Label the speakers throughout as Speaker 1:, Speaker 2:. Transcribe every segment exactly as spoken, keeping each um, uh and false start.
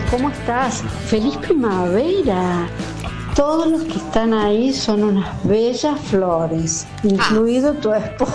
Speaker 1: ¿cómo estás? ¡Feliz primavera! Todos los que están ahí son unas bellas flores, incluido ah. tu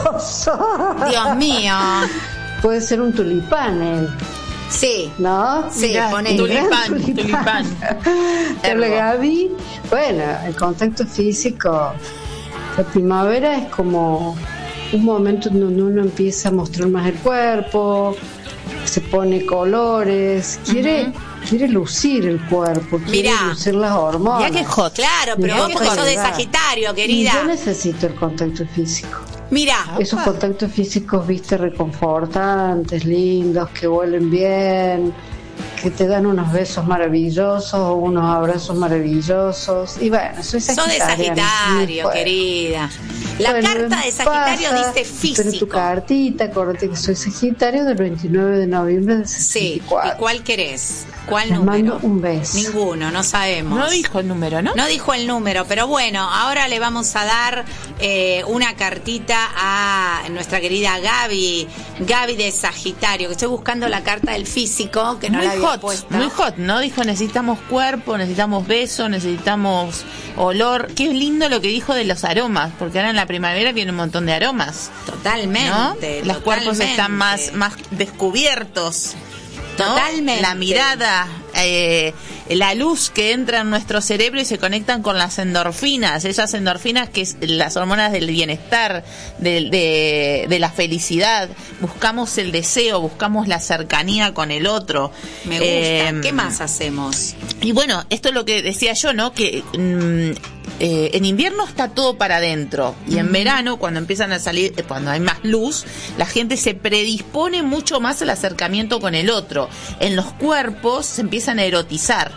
Speaker 1: esposo.
Speaker 2: Dios mío.
Speaker 1: Puede ser un tulipán él.
Speaker 2: Sí.
Speaker 1: ¿No?
Speaker 2: Sí,
Speaker 1: Mirá,
Speaker 2: poné.
Speaker 3: Tulipán, tulipán. tulipán.
Speaker 1: Te habla Gaby. Bueno, el contacto físico. La primavera es como un momento en donde uno empieza a mostrar más el cuerpo, se pone colores, quiere, uh-huh. quiere lucir el cuerpo, quiere
Speaker 2: Mirá,
Speaker 1: lucir las hormonas.
Speaker 3: Ya que hot.
Speaker 2: Claro, pero
Speaker 1: Mirá
Speaker 2: vos porque sos de Sagitario, querida.
Speaker 1: Y yo necesito el contacto físico.
Speaker 2: Mira,
Speaker 1: esos contactos físicos, viste, reconfortantes, lindos, que huelen bien, que te dan unos besos maravillosos, unos abrazos maravillosos. Y bueno, soy Sagitario.
Speaker 2: Sos de Sagitario, querida. La bueno, carta de Sagitario pasa, dice físico.
Speaker 1: Pero tu cartita, acuérdate que soy Sagitario del veintinueve de noviembre del sesenta y cuatro.
Speaker 2: Sí, ¿y cuál querés? ¿Cuál
Speaker 1: Les
Speaker 2: número?
Speaker 1: mando un beso.
Speaker 2: Ninguno, no sabemos.
Speaker 3: No dijo el número, ¿no?
Speaker 2: No dijo el número, pero bueno, ahora le vamos a dar eh, una cartita a nuestra querida Gaby, Gaby de Sagitario, que estoy buscando la carta del físico, que no
Speaker 3: muy
Speaker 2: la había
Speaker 3: hot,
Speaker 2: puesto.
Speaker 3: Muy hot, ¿no? Dijo, necesitamos cuerpo, necesitamos beso, necesitamos olor. Qué lindo lo que dijo de los aromas, porque ahora en la primavera viene un montón de aromas.
Speaker 2: Totalmente.
Speaker 3: ¿No?
Speaker 2: Totalmente.
Speaker 3: Los cuerpos están más, más descubiertos. ¿no?
Speaker 2: Totalmente.
Speaker 3: La mirada, eh, la luz que entra en nuestro cerebro y se conectan con las endorfinas, esas endorfinas que es las hormonas del bienestar, de, de, de la felicidad. Buscamos el deseo, buscamos la cercanía con el otro.
Speaker 2: Me gusta.
Speaker 3: Eh,
Speaker 2: ¿Qué más hacemos?
Speaker 3: Y bueno, esto es lo que decía yo, ¿no? Que mmm, eh, en invierno está todo para adentro y en mm. verano, cuando empiezan a salir, eh, cuando hay más luz, la gente se predispone mucho más al acercamiento con el otro. En los cuerpos se empiezan a erotizar.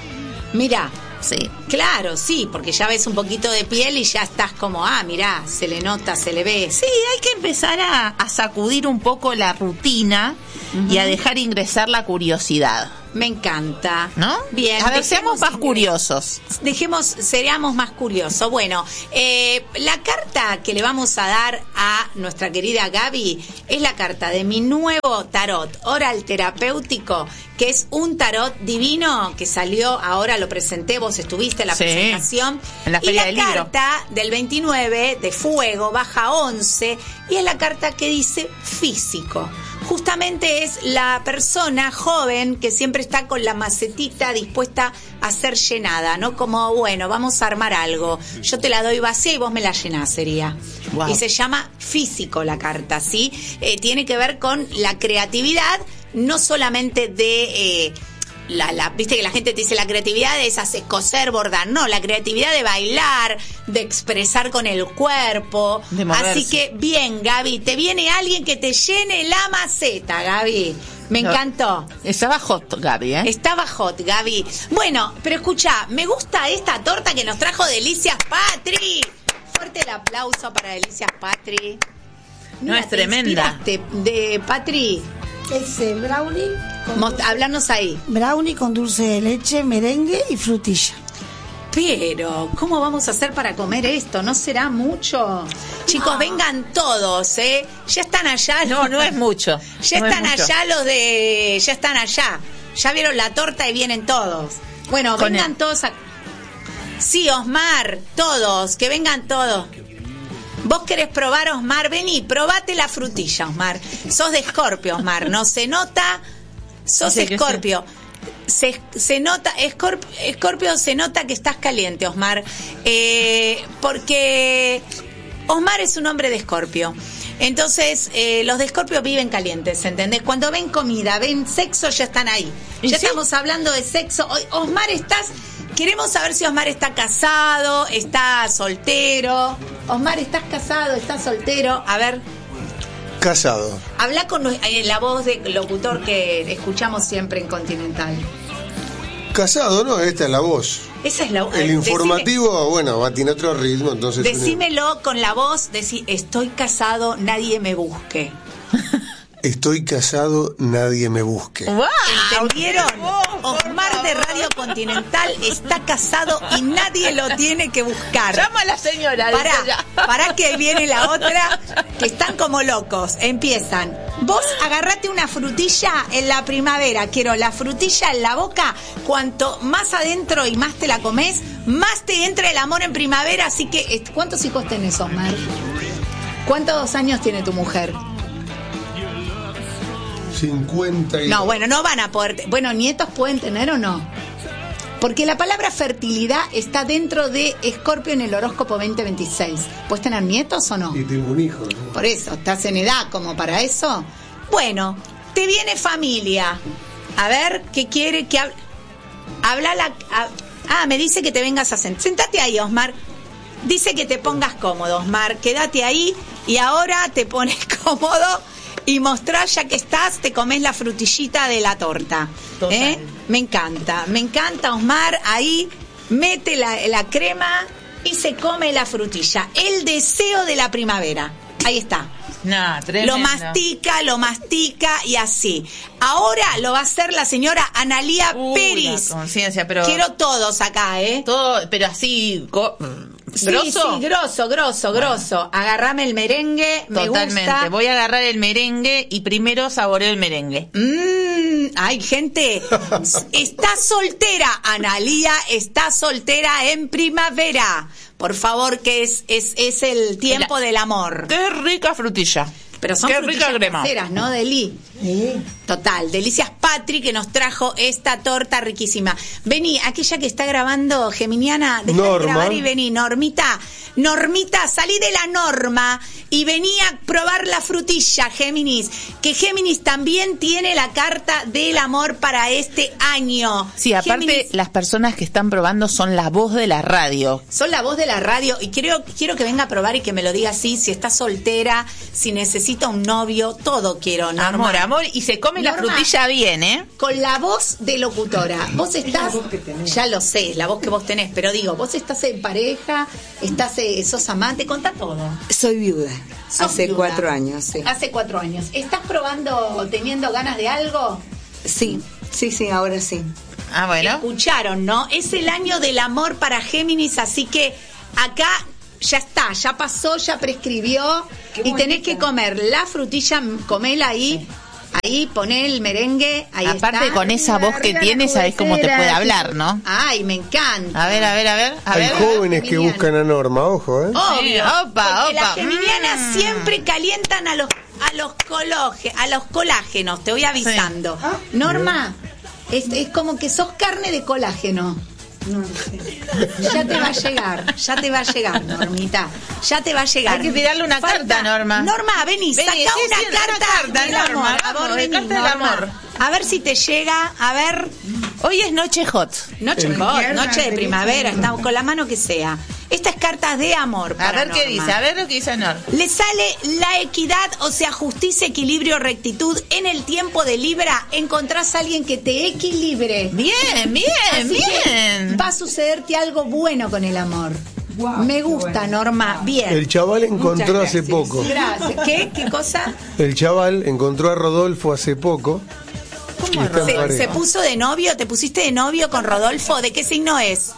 Speaker 2: Mira,
Speaker 3: sí,
Speaker 2: claro, sí, porque ya ves un poquito de piel y ya estás como, ah, mirá, se le nota, se le ve.
Speaker 3: Sí, hay que empezar a, a sacudir un poco la rutina uh-huh. y a dejar ingresar la curiosidad.
Speaker 2: Me encanta.
Speaker 3: ¿No?
Speaker 2: Bien.
Speaker 3: A ver, seamos más curiosos.
Speaker 2: Dejemos, seamos más curiosos. Bueno, eh, la carta que le vamos a dar a nuestra querida Gaby es la carta de mi nuevo tarot oral terapéutico, que es un tarot divino que salió, ahora lo presenté, vos estuviste en la sí, presentación.
Speaker 3: En la Feria del Libro.
Speaker 2: Y la carta del veintinueve de fuego baja once y es la carta que dice físico. Justamente es la persona joven que siempre está con la macetita dispuesta a ser llenada, ¿no? Como, bueno, vamos a armar algo. Yo te la doy vacía y vos me la llenás, sería. Wow. Y se llama físico la carta, ¿sí? Eh, tiene que ver con la creatividad, no solamente de... Eh, La, la, viste que la gente te dice la creatividad es hacer, coser, bordar. No, la creatividad de bailar, de expresar con el cuerpo. Así que bien, Gaby, te viene alguien que te llene la maceta, Gaby. Me no, encantó.
Speaker 3: Estaba hot, Gaby, ¿eh?
Speaker 2: Estaba hot, Gaby. Bueno, pero escucha, me gusta esta torta que nos trajo Delicias Patri. Fuerte el aplauso para Delicias Patri.
Speaker 3: Mira, no, es tremenda.
Speaker 2: De Patri.
Speaker 4: Ese brownie.
Speaker 2: Most, hablarnos ahí.
Speaker 4: Brownie con dulce de leche, merengue y frutilla.
Speaker 2: Pero, ¿cómo vamos a hacer para comer esto? ¿No será mucho? Chicos, no. Vengan todos, ¿eh? Ya están allá.
Speaker 3: No, no es mucho.
Speaker 2: Ya
Speaker 3: no
Speaker 2: están
Speaker 3: mucho.
Speaker 2: allá los de... Ya están allá. Ya vieron la torta y vienen todos. Bueno, con vengan el... todos a... Sí, Osmar, todos, que vengan todos. Vos querés probar, Osmar, vení, probate la frutilla, Osmar. Sos de Escorpio, Osmar, ¿no? Se nota, sos Escorpio. Se, se nota, Escorpio, Escorpio, se nota que estás caliente, Osmar. Eh, porque Osmar es un hombre de Escorpio. Entonces, eh, los de Escorpio viven calientes, ¿entendés? Cuando ven comida, ven sexo, ya están ahí. Ya ¿sí? Estamos hablando de sexo. Osmar, estás... Queremos saber si Osmar está casado, está soltero. Osmar, ¿estás casado? ¿Estás soltero? A ver.
Speaker 5: Casado.
Speaker 2: Habla con eh, la voz de locutor que escuchamos siempre en Continental.
Speaker 5: Casado, ¿no? Esta es la voz.
Speaker 2: Esa es la voz.
Speaker 5: El informativo, decime, bueno, va, tiene otro ritmo, entonces...
Speaker 2: Decímelo con la voz, decí, estoy casado, nadie me busque.
Speaker 5: Estoy casado, nadie me busque.
Speaker 3: ¡Wow!
Speaker 2: ¿Entendieron? Osmar de Radio Continental está casado y nadie lo tiene que buscar.
Speaker 3: Llama a la señora.
Speaker 2: Pará, pará que viene la otra, que están como locos. Empiezan. Vos agarrate una frutilla en la primavera. Quiero la frutilla en la boca. Cuanto más adentro y más te la comes, más te entra el amor en primavera. Así que, ¿cuántos hijos tenés, Osmar? ¿Cuántos años tiene tu mujer?
Speaker 5: cincuenta y...
Speaker 2: No, bueno, no van a poder... Bueno, ¿nietos pueden tener o no? Porque la palabra fertilidad está dentro de Escorpio en el horóscopo veinte veintiséis. ¿Puedes tener nietos o no?
Speaker 5: Y tengo un hijo, ¿no?
Speaker 2: Por eso, ¿estás en edad como para eso? Bueno, te viene familia. A ver, ¿qué quiere que hable? Habla la... a- ah, me dice que te vengas a sentar. Sentate ahí, Osmar. Dice que te pongas cómodo, Osmar. Quédate ahí y ahora te pones cómodo y mostrá, ya que estás, te comes la frutillita de la torta.
Speaker 3: Total.
Speaker 2: ¿Eh? Me encanta, me encanta, Osmar. Ahí mete la, la crema y se come la frutilla. El deseo de la primavera. Ahí está.
Speaker 3: No, tremendo.
Speaker 2: Lo mastica, lo mastica y así. Ahora lo va a hacer la señora Analía
Speaker 3: Uy,
Speaker 2: Peris.
Speaker 3: la conciencia, pero...
Speaker 2: Quiero todos acá, ¿eh?
Speaker 3: Todo, pero así... go-
Speaker 2: Sí,
Speaker 3: ¿Grosso?
Speaker 2: sí, grosso, grosso, grosso. Agarrame el merengue, me
Speaker 3: Totalmente.
Speaker 2: gusta.
Speaker 3: Voy a agarrar el merengue y primero saboreo el merengue.
Speaker 2: Mmm, ay, gente, está soltera, Analía está soltera en primavera. Por favor, que es es es el tiempo
Speaker 3: Mira,
Speaker 2: del amor.
Speaker 3: Qué rica frutilla.
Speaker 2: Pero son
Speaker 3: Qué
Speaker 2: frutillas
Speaker 3: rica crema.
Speaker 2: caseras, ¿no, Deli? Total, Delicias Patri que nos trajo esta torta riquísima. Vení, aquella que está grabando Geminiana, dejá de
Speaker 5: Norma.
Speaker 2: grabar y vení, Normita. Normita, salí de la norma y vení a probar la frutilla, Géminis. Que Géminis también tiene la carta del amor para este año.
Speaker 3: Sí, aparte
Speaker 2: Géminis
Speaker 3: las personas que están probando son la voz de la radio.
Speaker 2: son la voz de la radio y quiero, quiero que venga a probar y que me lo diga así, si está soltera, si necesita un novio, todo quiero, Norma.
Speaker 3: Amor, amor, y se come la
Speaker 2: Norma.
Speaker 3: frutilla bien, ¿eh?
Speaker 2: Con la voz de locutora. Vos estás, ya lo sé, la voz que vos tenés, pero digo, vos estás en pareja, estás, eh, sos amante, contá todo.
Speaker 6: Soy viuda.
Speaker 2: Sos
Speaker 6: Hace
Speaker 2: viuda.
Speaker 6: cuatro años, sí.
Speaker 2: Hace cuatro años. ¿Estás probando, teniendo ganas de algo?
Speaker 6: Sí, sí, sí, ahora sí.
Speaker 3: Ah, bueno.
Speaker 2: Escucharon, ¿no? Es el año del amor para Géminis, así que acá ya está, ya pasó, ya prescribió y tenés que comer la frutilla, comela ahí, ahí, poné el merengue, ahí
Speaker 3: Aparte
Speaker 2: está.
Speaker 3: con esa voz que tiene, sabés cómo te puede hablar, ¿no?
Speaker 2: Ay, me encanta.
Speaker 3: A ver, a ver, a ver, a
Speaker 5: Hay
Speaker 3: ver.
Speaker 5: jóvenes que
Speaker 2: Geminiana.
Speaker 5: buscan a Norma, ojo, ¿eh?
Speaker 2: Obvio,
Speaker 3: Sí, opa,
Speaker 2: porque las
Speaker 3: opa.
Speaker 2: geminianas
Speaker 3: Mm.
Speaker 2: siempre calientan a los a los cologe, a los colágenos, te voy avisando. Norma, es, es como que sos carne de colágeno. Ya te va a llegar, ya te va a llegar, Normita. Ya te va a llegar.
Speaker 3: Hay que tirarle una carta, Norma.
Speaker 2: Norma, vení,
Speaker 3: Vení,
Speaker 2: saca
Speaker 3: sí,
Speaker 2: una,
Speaker 3: sí, una
Speaker 2: carta
Speaker 3: carta,
Speaker 2: del
Speaker 3: Norma,
Speaker 2: amor.
Speaker 3: vamos,
Speaker 2: Amor,
Speaker 3: de
Speaker 2: vení,
Speaker 3: carta del
Speaker 2: Norma.
Speaker 3: amor.
Speaker 2: A ver si te llega, a ver.
Speaker 3: Hoy es noche hot.
Speaker 2: Noche
Speaker 5: El-
Speaker 2: hot, noche de primavera, estamos con la mano que sea. Esta es cartas de amor.
Speaker 3: A
Speaker 2: para
Speaker 3: ver qué
Speaker 2: Norma.
Speaker 3: dice, a ver lo que dice Nor.
Speaker 2: Le sale la equidad, o sea, justicia, equilibrio, rectitud. En el tiempo de Libra encontrás a alguien que te equilibre.
Speaker 3: Bien, bien,
Speaker 2: Así que
Speaker 3: bien.
Speaker 2: va a sucederte algo bueno con el amor. Me gusta, Norma. Bien.
Speaker 5: El chaval encontró hace poco.
Speaker 2: Gracias. ¿Qué? ¿Qué cosa?
Speaker 5: El chaval encontró a Rodolfo hace poco. Y está en
Speaker 2: Se,
Speaker 5: pareja.
Speaker 2: se puso de novio, ¿te pusiste de novio con Rodolfo? ¿De qué signo es?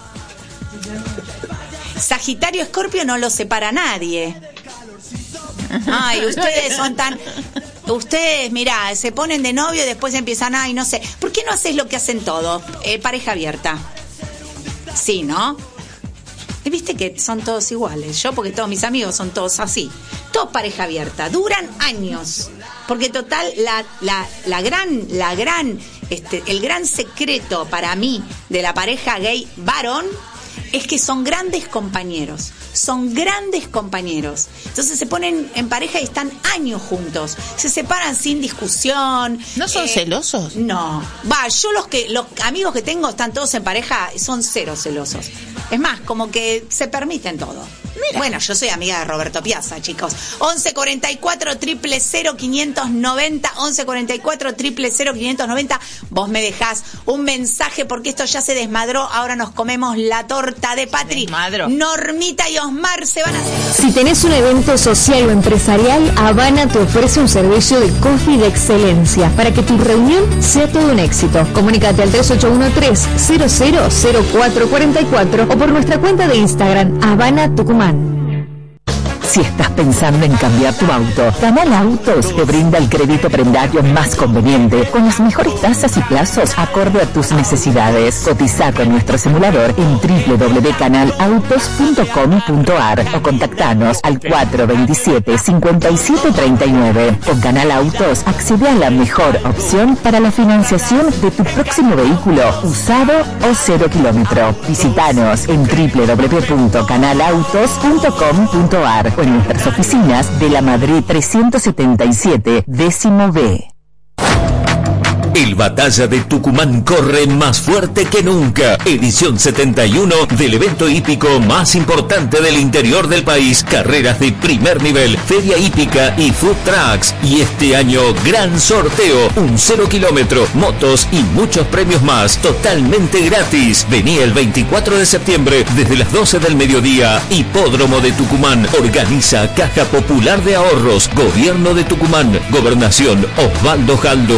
Speaker 2: Sagitario, Escorpio no lo separa nadie. Ay, ustedes son tan... Ustedes, mirá, se ponen de novio y después empiezan, ay, no sé. ¿Por qué no haces lo que hacen todos? Eh, pareja abierta. Sí, ¿no? Y viste que son todos iguales. Yo, porque todos mis amigos son todos así. Todos pareja abierta. Duran años. Porque total, la, la, la gran, la gran, este, el gran secreto para mí de la pareja gay varón es que son grandes compañeros. Son grandes compañeros. Entonces se ponen en pareja y están años juntos. Se separan sin discusión.
Speaker 3: ¿No son
Speaker 2: Eh,
Speaker 3: celosos?
Speaker 2: No. Va, yo los que los amigos que tengo están todos en pareja, son cero celosos. Es más, como que se permiten todo. Mira. Bueno, yo soy amiga de Roberto Piazza, chicos. once cuarenta y cuatro, cero cero cero, quinientos noventa, once cuarenta y cuatro, cero cero cero, quinientos noventa. Vos me dejás un mensaje porque esto ya se desmadró. Ahora nos comemos la torta de Patri. Normita y Osmar se van a hacer.
Speaker 7: Si tenés un evento social o empresarial, Habana te ofrece un servicio de coffee de excelencia para que tu reunión sea todo un éxito. Comunícate al tres ocho uno tres, cero cero cero cuatro cuatro cuatro o por nuestra cuenta de Instagram, Habana Tucumán.
Speaker 8: Si estás pensando en cambiar tu auto, Canal Autos te brinda el crédito prendario más conveniente, con las mejores tasas y plazos acorde a tus necesidades. Cotiza con nuestro simulador en doble u doble u doble u punto canal autos punto com punto a r o contactanos al cuatro dos siete, cinco siete tres nueve. Con Canal Autos accede a la mejor opción para la financiación de tu próximo vehículo, usado o cero kilómetro. Visítanos en doble u doble u doble u punto canal autos punto com punto a r o en nuestras oficinas de la Madrid trescientos setenta y siete, décimo B.
Speaker 9: El Batalla de Tucumán corre más fuerte que nunca. Edición setenta y uno del evento hípico más importante del interior del país. Carreras de primer nivel, feria hípica y food trucks. Y este año, gran sorteo. Un cero kilómetro, motos y muchos premios más. Totalmente gratis. Vení el veinticuatro de septiembre desde las doce del mediodía. Hipódromo de Tucumán. Organiza Caja Popular de Ahorros. Gobierno de Tucumán. Gobernación Osvaldo Jaldo.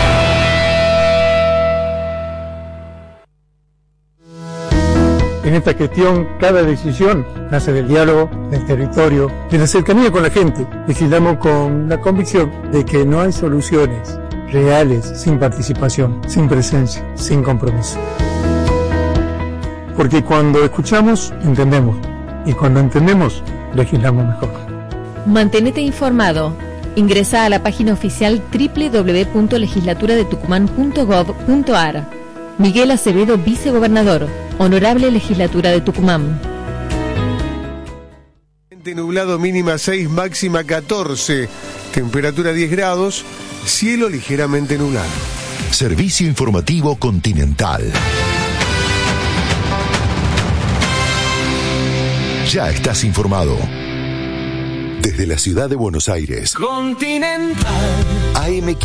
Speaker 10: En esta gestión, cada decisión nace del diálogo, del territorio, de la cercanía con la gente. Legislamos con la convicción de que no hay soluciones reales sin participación, sin presencia, sin compromiso. Porque cuando escuchamos, entendemos. Y cuando entendemos, legislamos mejor.
Speaker 7: Mantenete informado. Ingresa a la página oficial doble u doble u doble u punto legislatura de tucumán punto gov punto a r. Miguel Acevedo, vicegobernador. Honorable Legislatura de Tucumán.
Speaker 5: Nublado, mínima seis, máxima catorce. Temperatura diez grados. Cielo ligeramente nublado.
Speaker 11: Servicio Informativo Continental. Ya estás informado. Desde la ciudad de Buenos Aires.
Speaker 12: Continental.
Speaker 11: A M